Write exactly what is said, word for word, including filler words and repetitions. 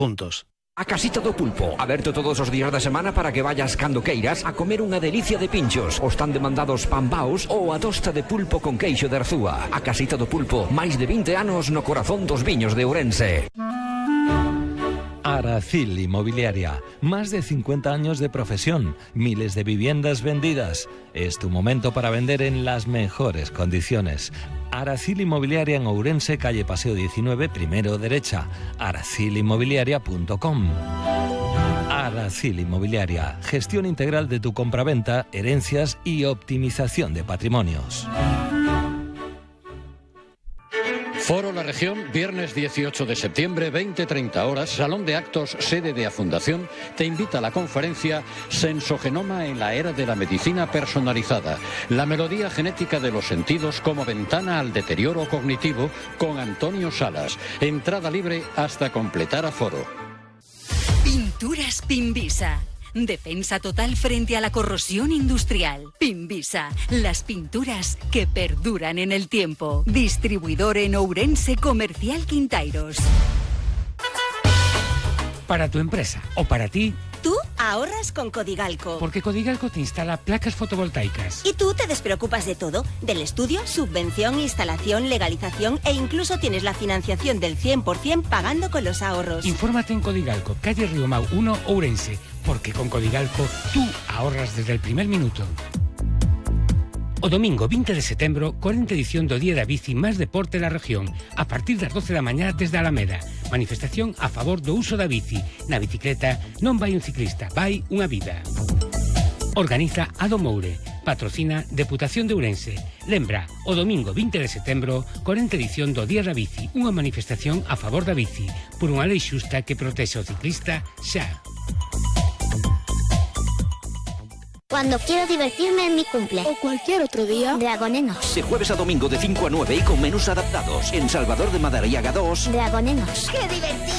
Juntos. A Casita do Pulpo, aberto todos os días da semana para que vayas cando queiras a comer unha delicia de pinchos, os tan demandados pambaos ou a tosta de pulpo con queixo de Arzúa. A Casita do Pulpo, máis de vinte anos no corazón dos viños de Ourense. Aracil Inmobiliaria, más de cincuenta años de profesión, miles de viviendas vendidas. Es tu momento para vender en las mejores condiciones. Aracil Inmobiliaria en Ourense, calle Paseo diecinueve, primero derecha, aracil inmobiliaria punto com. Aracil Inmobiliaria, gestión integral de tu compraventa, herencias y optimización de patrimonios. Foro La Región, viernes dieciocho de septiembre, veinte treinta horas, Salón de Actos, sede de A Fundación, te invita a la conferencia Sensogenoma en la era de la medicina personalizada, la melodía genética de los sentidos como ventana al deterioro cognitivo, con Antonio Salas. Entrada libre hasta completar aforo. Pinturas Pimbisa. Defensa total frente a la corrosión industrial. Pimbisa, las pinturas que perduran en el tiempo. Distribuidor en Ourense, Comercial Quintairos. Para tu empresa o para ti, tú ahorras con Codigalco. Porque Codigalco te instala placas fotovoltaicas. Y tú te despreocupas de todo, del estudio, subvención, instalación, legalización e incluso tienes la financiación del cien por ciento pagando con los ahorros. Infórmate en Codigalco, calle Riomau uno, Ourense, porque con Codigalco tú ahorras desde el primer minuto. O domingo veinte de setembro, cuarenta edición do Día da Bici máis deporte da región, a partir das doce da mañá desde Alameda. Manifestación a favor do uso da bici. Na bicicleta non vai un ciclista, vai unha vida. Organiza Ado Moure, patrocina Deputación de Ourense. Lembra, o domingo veinte de setembro, cuarenta edición do Día da Bici, unha manifestación a favor da bici, por unha lei xusta que protexe o ciclista xa. Cuando quiero divertirme en mi cumple. O cualquier otro día. Dragonenos. De jueves a domingo de cinco a nueve y con menús adaptados. En Salvador de Madariaga dos. Dragonenos. ¡Qué divertido!